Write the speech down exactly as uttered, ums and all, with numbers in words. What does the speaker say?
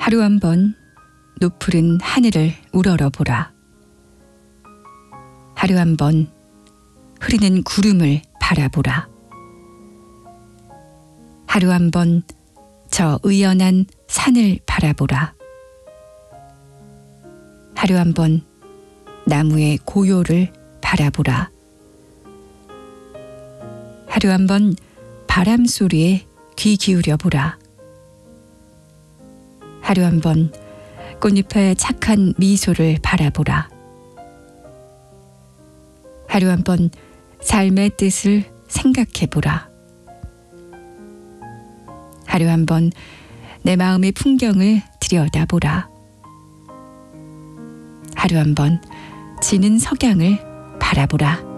하루 한 번 노푸른 하늘을 우러러보라. 하루 한 번 흐르는 구름을 바라보라. 하루 한 번 저 의연한 산을 바라보라. 하루 한 번 나무의 고요를 바라보라. 하루 한 번 바람 소리에 귀 기울여 보라. 하루 한 번 꽃잎의 착한 미소를 바라보라. 하루 한 번 삶의 뜻을 생각해 보라. 하루 한 번 내 마음의 풍경을 들여다보라. 하루 한 번 지는 석양을 바라보라.